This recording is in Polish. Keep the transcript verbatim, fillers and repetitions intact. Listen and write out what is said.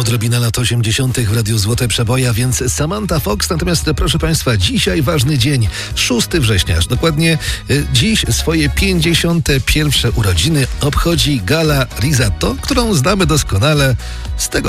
odrobina lat osiemdziesiątych w Radiu Złote Przeboje, więc Samantha Fox. Natomiast proszę Państwa, dzisiaj ważny dzień, szóstego września, aż dokładnie dziś swoje pięćdziesiąte pierwsze urodziny obchodzi Gala Risotto, którą znamy doskonale z tego